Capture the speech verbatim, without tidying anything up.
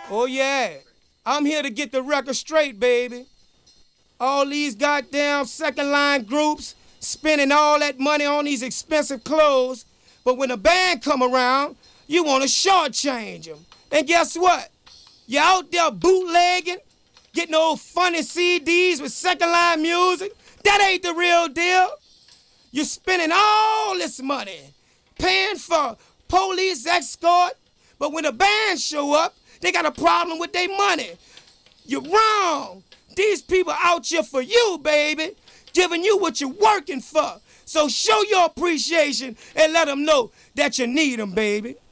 Oh, yeah. I'm here to get the record straight, baby. All these goddamn second line groups spending all that money on these expensive clothes, but when the band come around, you want to shortchange them. And guess what? You out there bootlegging, getting old funny C Ds with second line music. That ain't the real deal. You're spending all this money paying for police escort, but when the band show up, they got a problem with their money. You're wrong. These people out here for you, baby, giving you what you're working for. So show your appreciation and let them know that you need them, baby.